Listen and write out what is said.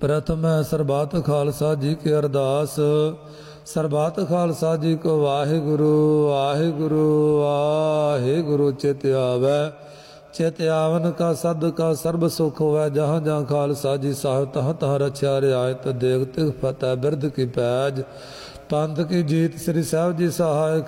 प्रथम है सरबत खालसा जी की अरदास। सरबत खालसा जी को वाहिगुरु वाहिगुरु वाहिगुरु चित आवै। चित आवन का सद का सर्ब सुख होवै। जहाँ जहाँ खालसा जी साहिब तहाँ तहाँ रक्षा रियायत देख तिख फतह बिरद की पैज। पंथ की जीत श्री साहिब जी सहाय